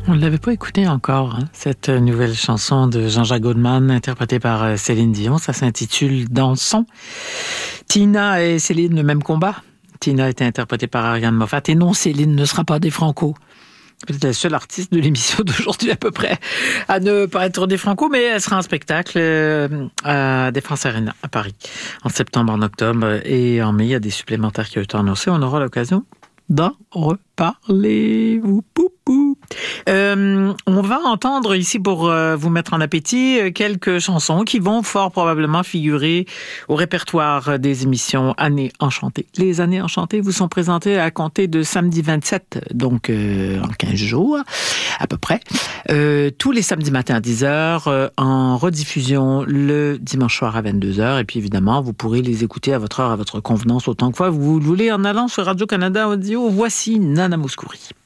On ne l'avait pas écouté encore, hein, cette nouvelle chanson de Jean-Jacques Goldman, interprétée par Céline Dion. Ça s'intitule Dansons. Tina et Céline, le même combat. Tina a été interprétée par Ariane Moffat. Et non, Céline ne sera pas des Franco. C'est la seule artiste de l'émission d'aujourd'hui à peu près à ne pas être des Franco, mais elle sera en spectacle à Défense Arena à Paris en septembre, en octobre et en mai. Il y a des supplémentaires qui ont été annoncés. On aura l'occasion d'en reparler. On va entendre ici, pour vous mettre en appétit, quelques chansons qui vont fort probablement figurer au répertoire des émissions Années Enchantées. Les Années Enchantées vous sont présentées à compter de samedi 27, donc en 15 jours à peu près, tous les samedis matins à 10h, en rediffusion le dimanche soir à 22h, et puis évidemment vous pourrez les écouter à votre heure, à votre convenance, autant que fois vous le voulez, en allant sur Radio-Canada Audio. Voici Nana Mouskouri.